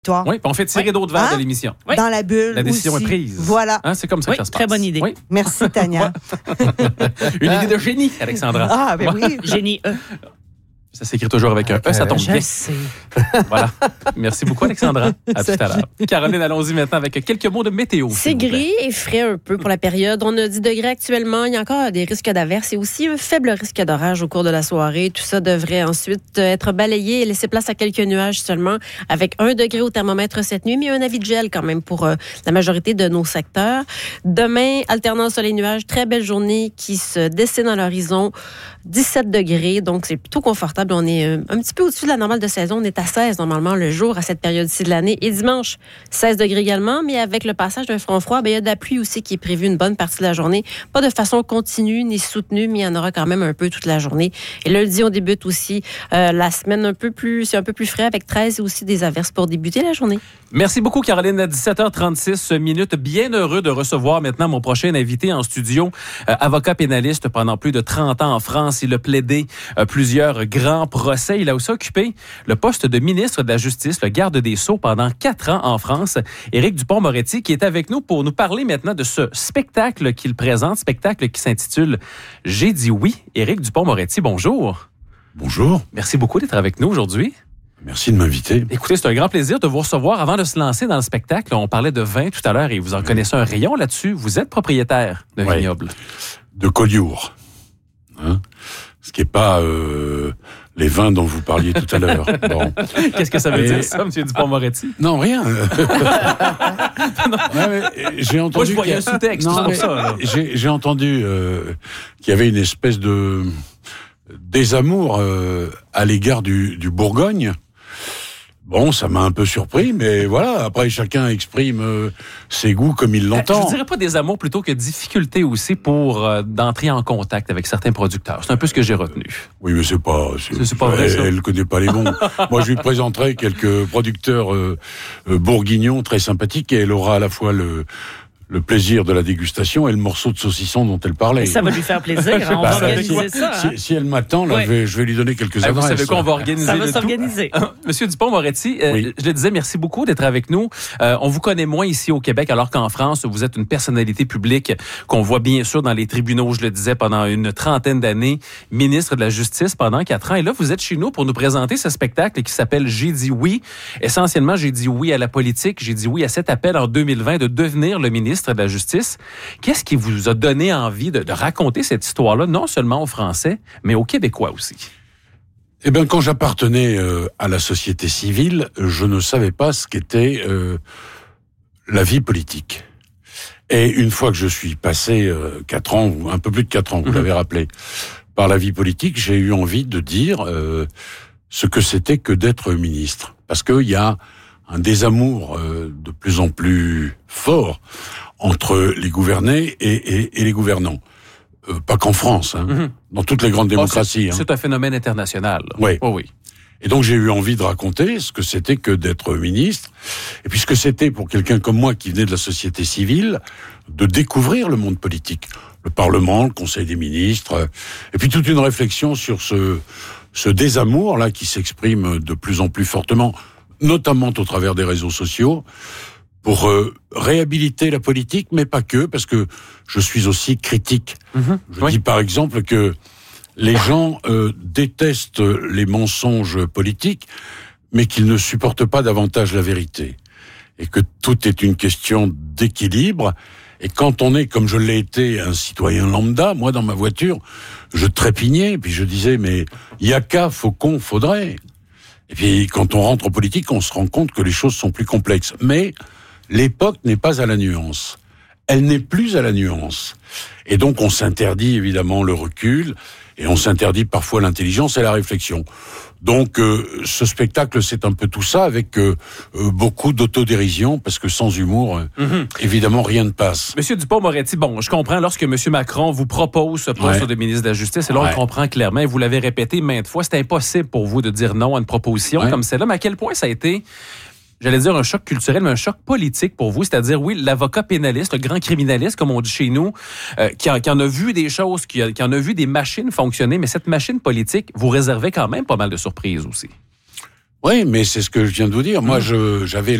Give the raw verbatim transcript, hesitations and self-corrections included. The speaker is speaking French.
Toi. Oui, puis on fait tirer oui. d'autres verres hein? de l'émission. Oui. Dans la bulle. La décision aussi. est prise. Voilà. Hein, c'est comme ça oui, que ça se très passe. bonne idée. Oui. Merci, Tania. Une idée de génie, Alexandra. Ah, ben oui. Génie E. Ça s'écrit toujours avec un E, ça tombe Je bien. sais. Voilà. Merci beaucoup, Alexandra. À tout à l'heure. Caroline, allons-y maintenant avec quelques mots de météo. C'est gris et frais un peu pour la période. On a dix degrés actuellement. Il y a encore des risques d'averses et aussi un faible risque d'orage au cours de la soirée. Tout ça devrait ensuite être balayé et laisser place à quelques nuages seulement, avec un degré au thermomètre cette nuit, mais un avis de gel quand même pour euh, la majorité de nos secteurs. Demain, alternance soleil-nuages, très belle journée qui se dessine à l'horizon. dix-sept degrés, donc c'est plutôt confortable. On est un petit peu au-dessus de la normale de saison. On est à seize normalement le jour à cette période-ci de l'année. Et dimanche, seize degrés également, mais avec le passage d'un front froid, bien, il y a de la pluie aussi qui est prévue une bonne partie de la journée. Pas de façon continue ni soutenue, mais il y en aura quand même un peu toute la journée. Et lundi, on débute aussi euh, la semaine un peu plus, c'est un peu plus frais avec treize et aussi des averses pour débuter la journée. Merci beaucoup, Caroline. À dix-sept heures trente-six minutes, bien heureux de recevoir maintenant mon prochain invité en studio, euh, avocat pénaliste pendant plus de trente ans en France. Il a plaidé euh, plusieurs grands procès. Il a aussi occupé le poste de ministre de la Justice, le garde des Sceaux, pendant quatre ans en France. Éric Dupond-Moretti, qui est avec nous pour nous parler maintenant de ce spectacle qu'il présente, spectacle qui s'intitule « J'ai dit oui ». Éric Dupond-Moretti, bonjour. Bonjour. Merci beaucoup d'être avec nous aujourd'hui. Merci de m'inviter. Écoutez, c'est un grand plaisir de vous recevoir. Avant de se lancer dans le spectacle, on parlait de vin tout à l'heure et vous en connaissez un rayon là-dessus. Vous êtes propriétaire de ouais. vignoble. De Collioure. Hein? Ce qui n'est pas euh, les vins dont vous parliez tout à l'heure. Bon. Qu'est-ce que ça veut et... dire, ça, M. Dupond-Moretti? Non, rien. non, mais j'ai entendu Moi, je voyais un sous-texte, non, c'est pour ça. J'ai, j'ai entendu euh, qu'il y avait une espèce de désamour euh, à l'égard du, du Bourgogne. Bon, ça m'a un peu surpris, mais voilà, après chacun exprime euh, ses goûts comme il l'entend. Je dirais pas des amours plutôt que difficulté aussi pour euh, d'entrer en contact avec certains producteurs. C'est un peu ce que j'ai retenu. Oui, mais c'est pas... C'est, c'est pas vrai, elle, ça. Elle connaît pas les bons. Moi, je lui présenterai quelques producteurs euh, euh, bourguignons très sympathiques et elle aura à la fois le... le plaisir de la dégustation et le morceau de saucisson dont elle parlait. Ça va lui faire plaisir. Hein, on bah, va organiser si, ça. Si, hein. si elle m'attend, là, ouais. je, vais, je vais lui donner quelques ah, adresses. Vous savez quoi, on va organiser ça va le s'organiser. tout. Monsieur Dupond-Moretti, euh, oui. je le disais, merci beaucoup d'être avec nous. Euh, on vous connaît moins ici au Québec, alors qu'en France, vous êtes une personnalité publique qu'on voit bien sûr dans les tribunaux, je le disais, pendant une trentaine d'années, ministre de la Justice pendant quatre ans. Et là, vous êtes chez nous pour nous présenter ce spectacle qui s'appelle « J'ai dit oui ». Essentiellement, j'ai dit oui à la politique, j'ai dit oui à cet appel en deux mille vingt de devenir le ministre de la Justice. Qu'est-ce qui vous a donné envie de, de raconter cette histoire-là, non seulement aux Français, mais aux Québécois aussi? Eh bien, quand j'appartenais euh, à la société civile, je ne savais pas ce qu'était euh, la vie politique. Et une fois que je suis passé euh, quatre ans, ou un peu plus de quatre ans, vous mmh. l'avez rappelé, par la vie politique, j'ai eu envie de dire euh, ce que c'était que d'être ministre. Parce qu'il y a un désamour euh, de plus en plus fort entre les gouvernés et, et, et les gouvernants. Euh, pas qu'en France, hein, mm-hmm. dans toutes les grandes démocraties. Oh, c'est, hein. c'est un phénomène international. Oui. Oh, oui. Et donc j'ai eu envie de raconter ce que c'était que d'être ministre, et puis ce que c'était pour quelqu'un comme moi qui venait de la société civile, de découvrir le monde politique. Le Parlement, le Conseil des ministres, et puis toute une réflexion sur ce, ce désamour-là qui s'exprime de plus en plus fortement, notamment au travers des réseaux sociaux, pour euh, réhabiliter la politique, mais pas que, parce que je suis aussi critique. Mmh, je oui. dis par exemple que les gens euh, détestent les mensonges politiques, mais qu'ils ne supportent pas davantage la vérité. Et que tout est une question d'équilibre. Et quand on est, comme je l'ai été, un citoyen lambda, moi dans ma voiture, je trépignais, puis je disais, mais yaka, faut qu'on, faudrait. Et puis quand on rentre en politique, on se rend compte que les choses sont plus complexes. Mais l'époque n'est pas à la nuance. Elle n'est plus à la nuance. Et donc on s'interdit évidemment le recul, et on s'interdit parfois l'intelligence et la réflexion. Donc euh, ce spectacle, c'est un peu tout ça, avec euh, euh, beaucoup d'autodérision, parce que sans humour, euh, mm-hmm. évidemment, rien ne passe. Monsieur Dupond-Moretti, bon, je comprends, lorsque M. Macron vous propose ce poste ouais. de ministre de la Justice, et là, ouais. on comprend clairement, et vous l'avez répété maintes fois, c'est impossible pour vous de dire non à une proposition ouais. comme celle-là, mais à quel point ça a été... J'allais dire un choc culturel, mais un choc politique pour vous. C'est-à-dire, oui, l'avocat pénaliste, le grand criminaliste, comme on dit chez nous, euh, qui, en, qui en a vu des choses, qui, a, qui en a vu des machines fonctionner, mais cette machine politique vous réservait quand même pas mal de surprises aussi. Oui, mais c'est ce que je viens de vous dire. Moi, je, j'avais